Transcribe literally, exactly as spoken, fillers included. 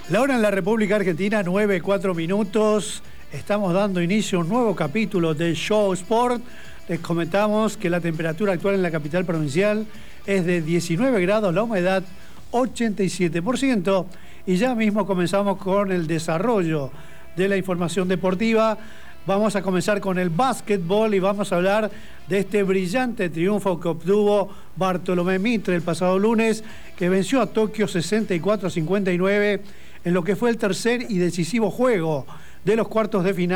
La hora en la República Argentina, nueve, cuatro minutos. Estamos dando inicio a un nuevo capítulo de Show Sport. Les comentamos que la temperatura actual en la capital provincial es de diecinueve grados, la humedad ochenta y siete por ciento. Y ya mismo comenzamos con el desarrollo de la información deportiva. Vamos a comenzar con el básquetbol y vamos a hablar de este brillante triunfo que obtuvo Bartolomé Mitre el pasado lunes, que venció a Tokio sesenta y cuatro a cincuenta y nueve en lo que fue el tercer y decisivo juego de los cuartos de final